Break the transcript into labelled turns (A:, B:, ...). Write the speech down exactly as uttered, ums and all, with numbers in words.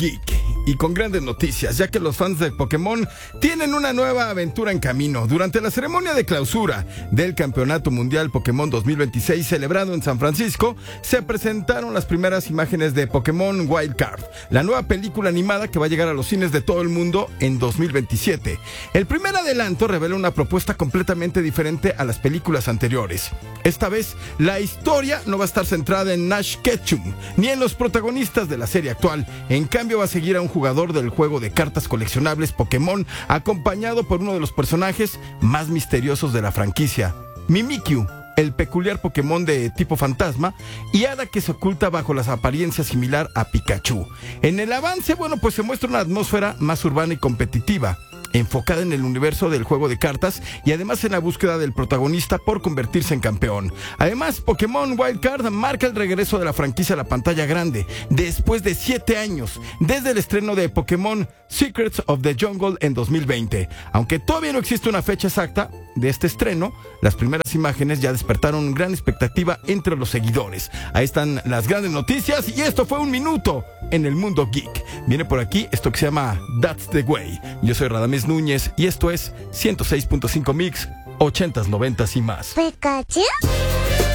A: geek y con grandes noticias, ya que los fans de Pokémon tienen una nueva aventura en camino. Durante la ceremonia de clausura del Campeonato Mundial Pokémon dos mil veintiséis celebrado en San Francisco, se presentaron las primeras imágenes de Pokémon Wild Card, la nueva película animada que va a llegar a los cines de todo el mundo en dos mil veintisiete. El primer adelanto revela una propuesta completamente diferente a las películas anteriores. Esta vez, la historia no va a estar centrada en Ash Ketchum, ni en los protagonistas de la serie actual. En cambio, va a seguir a un jugador del juego de cartas coleccionables Pokémon, acompañado por uno de los personajes más misteriosos de la franquicia, Mimikyu, el peculiar Pokémon de tipo fantasma, y hada que se oculta bajo las apariencias similar a Pikachu. En el avance, bueno, pues se muestra una atmósfera más urbana y competitiva, enfocada en el universo del juego de cartas y además en la búsqueda del protagonista por convertirse en campeón. Además, Pokémon Wild Card marca el regreso de la franquicia a la pantalla grande después de siete años, desde el estreno de Pokémon Secrets of the Jungle en dos mil veinte. Aunque todavía no existe una fecha exacta de este estreno, las primeras imágenes ya despertaron gran expectativa entre los seguidores. Ahí están las grandes noticias y esto fue un minuto en el mundo geek. Viene por aquí esto que se llama That's the Way. Yo soy Radamés Núñez y esto es ciento seis punto cinco Mix, ochentas, noventas y más.
B: Pikachu.